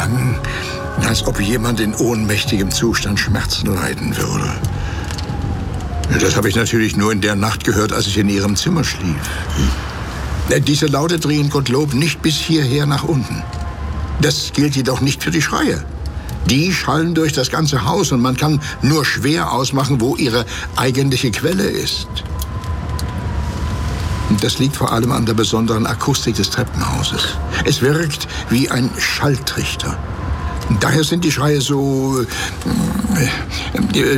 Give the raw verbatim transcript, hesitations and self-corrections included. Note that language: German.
klang, als ob jemand in ohnmächtigem Zustand Schmerzen leiden würde. Das habe ich natürlich nur in der Nacht gehört, als ich in Ihrem Zimmer schlief. Diese Laute drehen Gottlob nicht bis hierher nach unten. Das gilt jedoch nicht für die Schreie. Die schallen durch das ganze Haus und man kann nur schwer ausmachen, wo ihre eigentliche Quelle ist. Das liegt vor allem an der besonderen Akustik des Treppenhauses. Es wirkt wie ein Schalltrichter. Daher sind die Schreie so... Äh,